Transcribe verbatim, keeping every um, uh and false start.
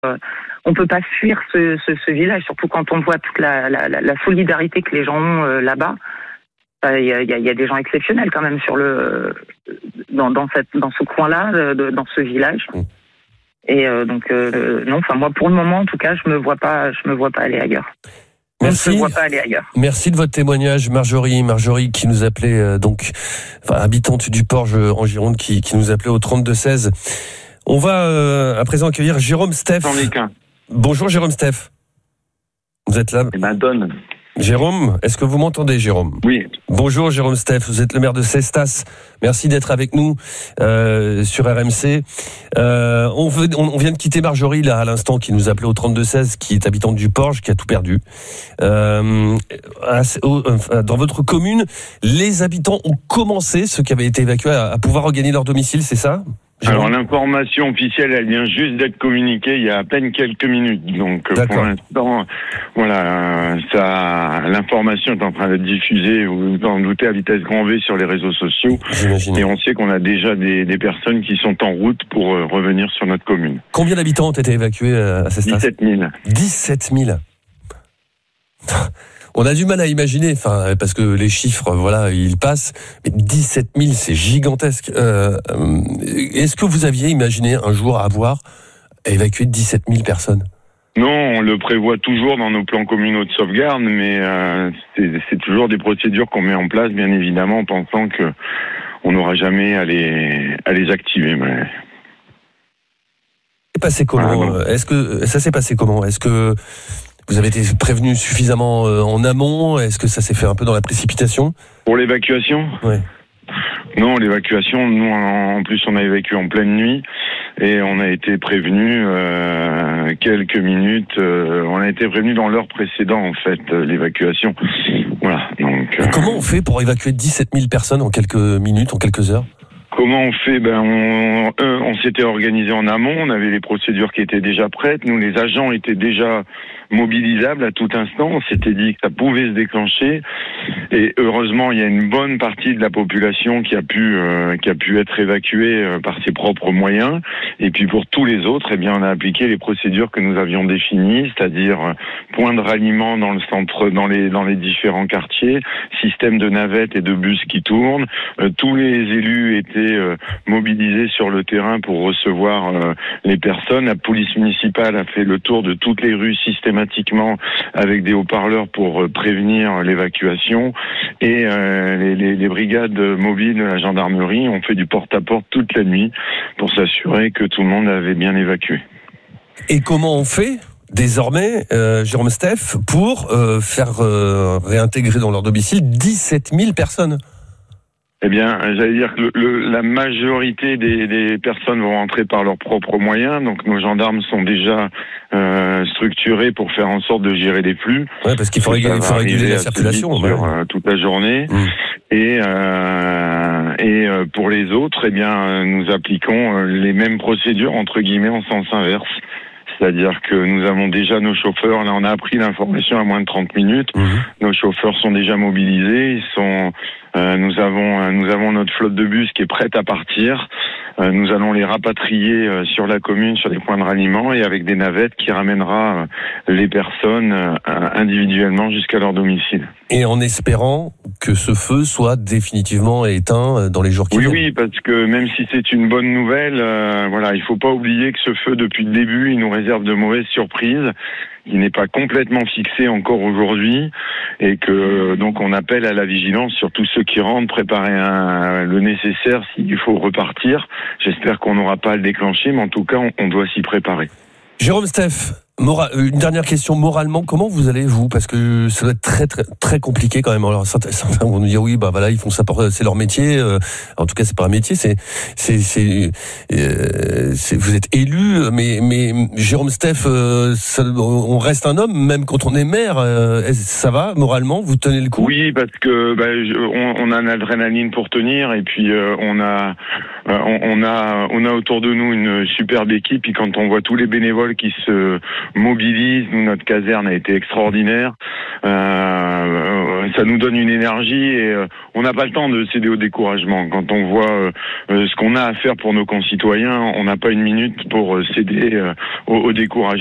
Euh, on peut pas fuir ce, ce, ce village, surtout quand on voit toute la, la, la solidarité que les gens ont euh, là-bas. Il y, a, y a des gens exceptionnels quand même sur le dans dans cette dans ce coin-là, de, dans ce village. Et euh, donc euh, non, enfin moi pour le moment en tout cas, je me vois pas, je me vois pas aller ailleurs. Merci. On ne se voit pas aller ailleurs. Merci de votre témoignage, Marjorie. Marjorie qui nous appelait euh, donc, enfin habitante du Porge en Gironde, qui qui nous appelait au trente-deux seize. On va euh, à présent accueillir Jérôme Steph. Bonjour Jérôme Steph. Vous êtes là? Eh ben, donne. Jérôme, est-ce que vous m'entendez, Jérôme? Oui. Bonjour Jérôme Steph, vous êtes le maire de Cestas. Merci d'être avec nous euh, sur R M C. Euh, on, veut, on, on vient de quitter Marjorie là à l'instant, qui nous appelait au trente-deux seize, qui est habitante du Porge, qui a tout perdu. Euh, à, au, dans votre commune, les habitants ont commencé, ceux qui avaient été évacués, à, à pouvoir regagner leur domicile, c'est ça? Alors l'information officielle, elle vient juste d'être communiquée il y a à peine quelques minutes. Donc D'accord. pour l'instant, voilà, ça, l'information est en train d'être diffusée, vous vous en doutez, à vitesse grand V sur les réseaux sociaux. J'imagine. Et on sait qu'on a déjà des, des personnes qui sont en route pour euh, revenir sur notre commune. Combien d'habitants ont été évacués à Cestas? dix-sept mille. dix-sept mille. On a du mal à imaginer, enfin, parce que les chiffres, voilà, ils passent. Mais dix-sept mille, c'est gigantesque. Euh, est-ce que vous aviez imaginé un jour avoir évacué dix-sept mille personnes? Non, on le prévoit toujours dans nos plans communaux de sauvegarde, mais euh, c'est, c'est toujours des procédures qu'on met en place, bien évidemment, en pensant que on n'aura jamais à les à les activer. Mais... C'est passé comment? Ah, Est-ce que ça s'est passé comment? Est-ce que vous avez été prévenu suffisamment en amont? Est-ce que ça s'est fait un peu dans la précipitation? Pour l'évacuation? Ouais. Non, l'évacuation, nous en plus on a évacué en pleine nuit et on a été prévenu euh, quelques minutes, euh, on a été prévenu dans l'heure précédente en fait, euh, l'évacuation. Voilà. Donc. Euh, comment on fait pour évacuer dix-sept mille personnes en quelques minutes, en quelques heures? Comment on fait? Ben, on, euh, on s'était organisé en amont. On avait les procédures qui étaient déjà prêtes. Nous, les agents étaient déjà mobilisables à tout instant. On s'était dit que ça pouvait se déclencher. Et heureusement, il y a une bonne partie de la population qui a pu, euh, qui a pu être évacuée euh, par ses propres moyens. Et puis pour tous les autres, eh bien, on a appliqué les procédures que nous avions définies, c'est-à-dire euh, point de ralliement dans le centre, dans les, dans les différents quartiers, système de navettes et de bus qui tournent. Euh, tous les élus étaient euh, mobilisés sur le terrain pour recevoir euh, les personnes. La police municipale a fait le tour de toutes les rues systématiquement avec des haut-parleurs pour euh, prévenir l'évacuation. Et euh, les, les, les brigades mobiles de la gendarmerie ont fait du porte-à-porte toute la nuit pour s'assurer que tout le monde avait bien évacué. Et comment on fait désormais, euh, Jérôme Steph, pour euh, faire euh, réintégrer dans leur domicile dix-sept mille personnes? Eh bien, j'allais dire que le, le, la majorité des, des personnes vont rentrer par leurs propres moyens. Donc, nos gendarmes sont déjà euh, structurés pour faire en sorte de gérer les flux. Ouais, parce qu'il faut, réguler, il faut réguler la circulation sur euh, toute la journée. Mmh. Et, euh, et euh, pour les autres, eh bien, nous appliquons euh, les mêmes procédures entre guillemets en sens inverse. C'est-à-dire que nous avons déjà nos chauffeurs, là on a appris l'information à moins de trente minutes, mmh. Nos chauffeurs sont déjà mobilisés, ils sont, euh, nous avons, nous avons notre flotte de bus qui est prête à partir, euh, nous allons les rapatrier euh, sur la commune, sur des points de ralliement et avec des navettes qui ramènera euh, les personnes euh, individuellement jusqu'à leur domicile. Et en espérant que ce feu soit définitivement éteint dans les jours qui oui, viennent. Oui, oui, parce que même si c'est une bonne nouvelle, euh, voilà, il faut pas oublier que ce feu, depuis le début, il nous réserve de mauvaises surprises. Il n'est pas complètement fixé encore aujourd'hui et que donc on appelle à la vigilance sur tous ceux qui rentrent, préparer un, le nécessaire s'il faut repartir. J'espère qu'on n'aura pas à le déclencher, mais en tout cas, on, on doit s'y préparer. Jérôme Steph, Mora- une dernière question, moralement, comment vous allez, vous? Parce que ça doit être très, très, très compliqué quand même. Alors, certains, certains vont nous dire, oui, bah voilà, ils font ça pour, c'est leur métier. Euh, en tout cas, c'est pas un métier, c'est, c'est, c'est, euh, c'est vous êtes élu, mais, mais, Jérôme Steph, euh, ça, on reste un homme, même quand on est maire, euh, ça va, moralement, vous tenez le coup? Oui, parce que, bah, je, on, on a une adrénaline pour tenir, et puis, euh, on a, euh, on, on a, on a autour de nous une superbe équipe, et quand on voit tous les bénévoles qui se mobilise. Nous, notre caserne a été extraordinaire. Euh, ça nous donne une énergie et euh, on n'a pas le temps de céder au découragement. Quand on voit euh, ce qu'on a à faire pour nos concitoyens, on n'a pas une minute pour céder euh, au, au découragement.